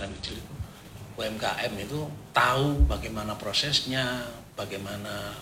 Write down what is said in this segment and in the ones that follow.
dan kecil itu, UMKM itu tahu bagaimana prosesnya, bagaimana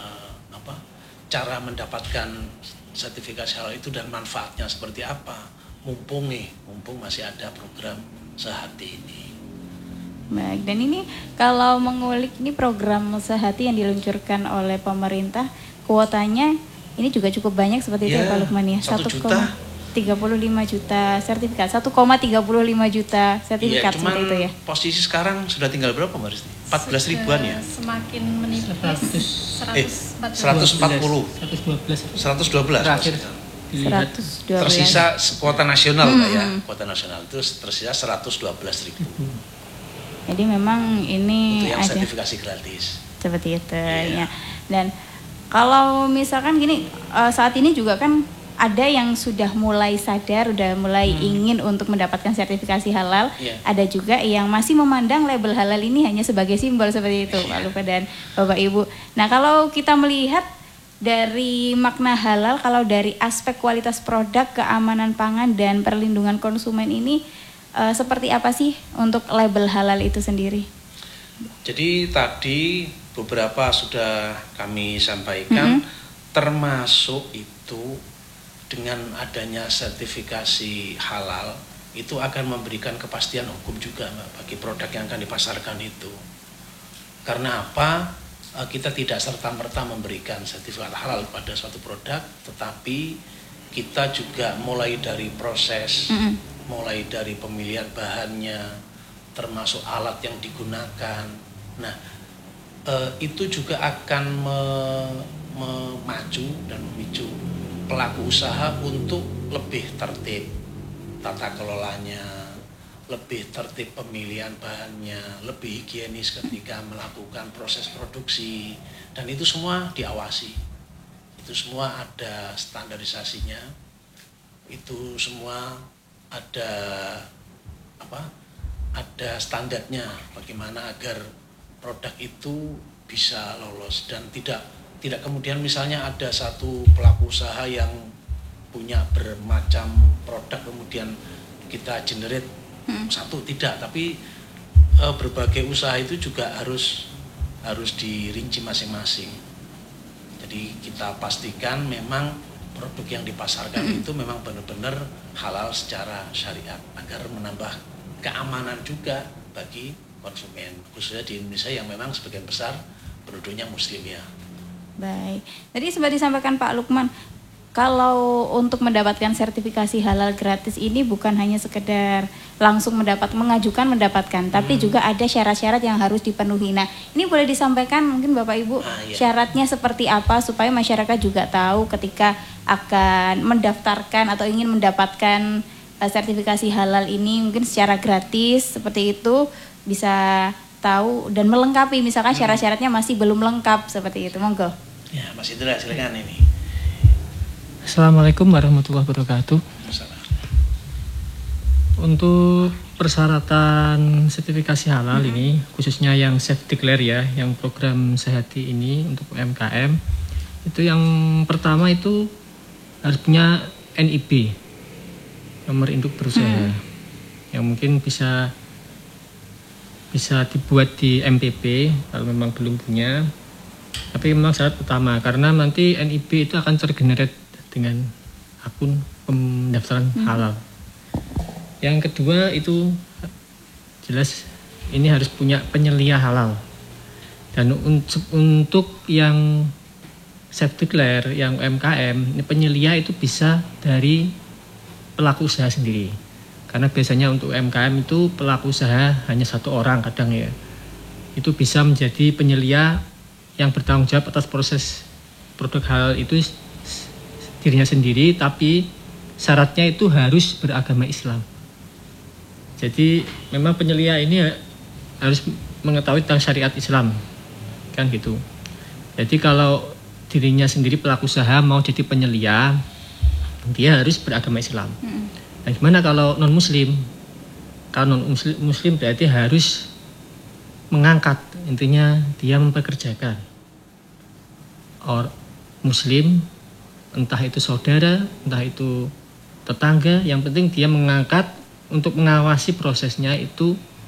cara mendapatkan sertifikasi halal itu dan manfaatnya seperti apa. Mumpung masih ada program Sehati ini. Baik, dan ini kalau mengulik ini program Sehati yang diluncurkan oleh pemerintah, kuotanya ini juga cukup banyak seperti itu ya Pak Lukman ya. 1,35 juta sertifikat, 1,35 juta sertifikat seperti itu ya. Posisi sekarang sudah tinggal berapa Mbak Risti? 14 ribuan ya? Semakin menipis, 112 terakhir dilihat. tersisa kuota nasional Mbak ya. Kuota nasional itu tersisa 112.000. Jadi memang ini itu yang ada sertifikasi gratis. seperti itu ya. Dan kalau misalkan gini, saat ini juga kan ada yang sudah mulai sadar, udah mulai ingin untuk mendapatkan sertifikasi halal. Ada juga yang masih memandang label halal ini hanya sebagai simbol seperti itu, Pak Lupa dan Bapak Ibu. Nah, kalau kita melihat dari makna halal, kalau dari aspek kualitas produk, keamanan pangan dan perlindungan konsumen ini seperti apa sih untuk label halal itu sendiri? Jadi tadi beberapa sudah kami sampaikan, termasuk itu dengan adanya sertifikasi halal itu akan memberikan kepastian hukum juga Mbak, bagi produk yang akan dipasarkan itu. Karena apa? Kita tidak serta-merta memberikan sertifikat halal pada suatu produk, tetapi kita juga mulai dari proses, mulai dari pemilihan bahannya, termasuk alat yang digunakan. Nah, itu juga akan memacu dan memicu pelaku usaha untuk lebih tertib tata kelolanya, lebih tertib pemilihan bahannya, lebih higienis ketika melakukan proses produksi, dan itu semua diawasi. Itu semua ada standarisasinya, itu semua ada ada standarnya bagaimana agar produk itu bisa lolos dan tidak kemudian misalnya ada satu pelaku usaha yang punya bermacam produk kemudian kita generate satu, tidak, tapi berbagai usaha itu juga harus dirinci masing-masing. Jadi kita pastikan memang produk yang dipasarkan itu memang benar-benar halal secara syariat agar menambah keamanan juga bagi konsumen, khususnya di Indonesia yang memang sebagian besar penduduknya muslim ya. Baik, tadi sempat disampaikan Pak Lukman, kalau untuk mendapatkan sertifikasi halal gratis ini bukan hanya sekedar langsung mengajukan mendapatkan, tapi juga ada syarat-syarat yang harus dipenuhi. Nah, ini boleh disampaikan mungkin Bapak Ibu syaratnya seperti apa supaya masyarakat juga tahu ketika akan mendaftarkan atau ingin mendapatkan sertifikasi halal ini mungkin secara gratis seperti itu bisa tahu dan melengkapi, misalkan syarat-syaratnya masih belum lengkap seperti itu. Monggo. Ya, Mas Indra silakan ini. Assalamualaikum warahmatullahi wabarakatuh. Untuk persyaratan sertifikasi halal ini, khususnya yang Safe Declare ya, yang program Sehati ini untuk UMKM, itu yang pertama itu harus punya NIB, nomor induk berusaha, yang mungkin bisa dibuat di MPP kalau memang belum punya. Tapi memang syarat utama karena nanti NIB itu akan tergenerate dengan akun pendaftaran halal. Yang kedua itu jelas ini harus punya penyelia halal. Dan untuk yang Safe Declare, yang UMKM, ini penyelia itu bisa dari pelaku usaha sendiri. Karena biasanya untuk UMKM itu pelaku usaha hanya satu orang kadang ya. Itu bisa menjadi penyelia yang bertanggung jawab atas proses produk halal itu dirinya sendiri, tapi syaratnya itu harus beragama Islam. Jadi memang penyelia ini harus mengetahui tentang syariat Islam, kan gitu. Jadi kalau dirinya sendiri pelaku usaha mau jadi penyelia, dia harus beragama Islam. Nah, gimana kalau non Muslim? Kalau non Muslim berarti harus mengangkat, intinya dia mempekerjakan orang Muslim, entah itu saudara, entah itu tetangga, yang penting dia mengangkat untuk mengawasi prosesnya itu